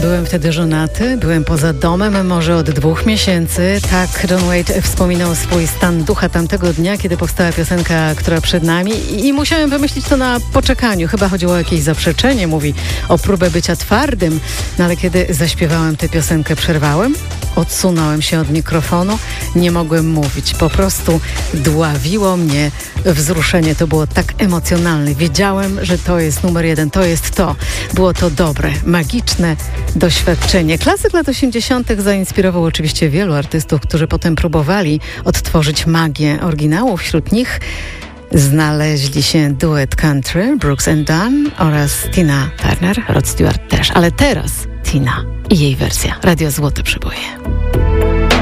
byłem wtedy żonaty, byłem poza domem może od 2 miesięcy. Tak Don Wade wspominał swój stan ducha tamtego dnia, kiedy powstała piosenka, która przed nami i musiałem wymyślić to na poczekaniu. Chyba chodziło o jakieś zaprzeczenie, mówi o próbę bycia twardym, no ale kiedy zaśpiewałem tę piosenkę, przerwałem, odsunąłem się od mikrofonu, nie mogłem mówić. Po prostu dławiło mnie wzruszenie. To było tak emocjonalne. Wiedziałem, że to jest numer 1, to jest to. Było to dobre, magiczne doświadczenie. Klasyk lat 80. zainspirował oczywiście wielu artystów, którzy potem próbowali odtworzyć magię oryginału. Wśród nich znaleźli się duet country Brooks and Dunn oraz Tina Turner, Rod Stewart też. Ale teraz Tina i jej wersja. Radio Złote Przeboje.